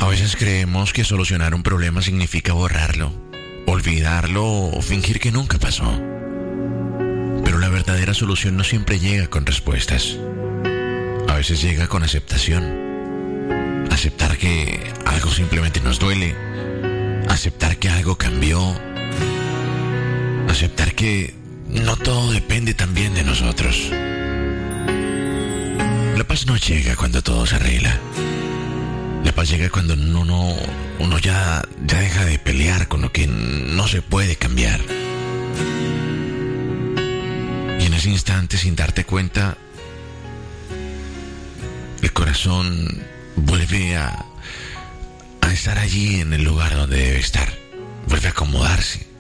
A veces creemos que solucionar un problema significa borrarlo, olvidarlo o fingir que nunca pasó. Pero la verdadera solución no siempre llega con respuestas. A veces llega con aceptación. Aceptar que algo simplemente nos duele. Aceptar que algo cambió. Aceptar que no todo depende también de nosotros. La paz no llega cuando todo se arregla. La paz llega cuando uno ya deja de pelear con lo que no se puede cambiar. Y en ese instante, sin darte cuenta, el corazón vuelve a estar allí en el lugar donde debe estar. Vuelve a acomodarse.